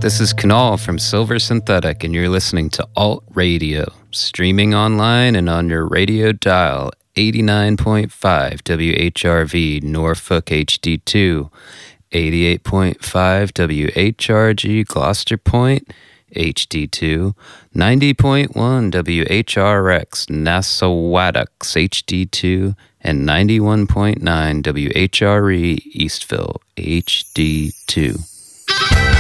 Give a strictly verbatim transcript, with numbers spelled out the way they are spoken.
This is Kunal from Silver Synthetic, and you're listening to Alt Radio, streaming online and on your radio dial, eighty-nine point five W H R V Norfolk H D two, eighty-eight point five W H R G Gloucester Point H D two, ninety point one W H R X Nassawadox H D two, and ninety-one point nine W H R E Eastville H D two.